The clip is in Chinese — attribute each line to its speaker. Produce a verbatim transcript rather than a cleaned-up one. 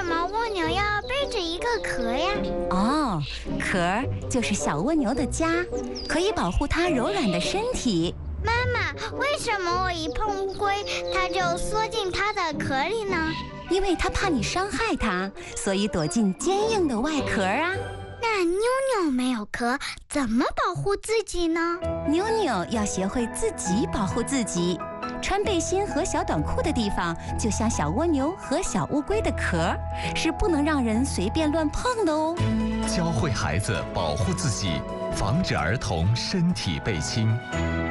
Speaker 1: 么蜗牛要背着一个壳呀？
Speaker 2: 哦，壳就是小蜗牛的家，可以保护它柔软的身体。
Speaker 1: 妈妈，为什么我一碰乌龟，它就缩进它的壳里呢？
Speaker 2: 因为它怕你伤害它，所以躲进坚硬的外壳啊。
Speaker 1: 那妞妞没有壳，怎么保护自己呢？
Speaker 2: 妞妞要学会自己保护自己。穿背心和小短裤的地方，就像小蜗牛和小乌龟的壳，是不能让人随便乱碰的哦。
Speaker 3: 教会孩子保护自己，防止儿童身体被侵。